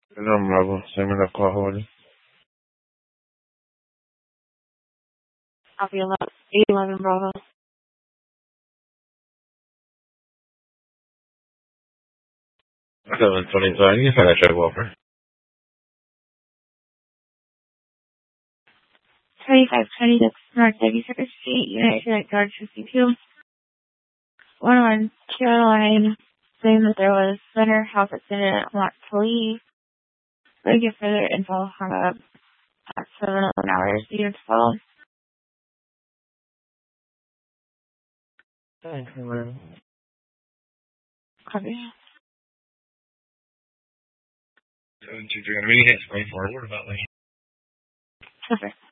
No, Bravo. Same enough call holder. Copy 11 Bravo. 725. You can find that check Walker. 2526 North 32nd Street, United States Guard 52. 112 line saying that there was center house accident, want to leave. But get further info hung up at 7:11 hours. Unit 12. Thanks, man. Copy. 723. I mean, he hits 24. What about me? Perfect.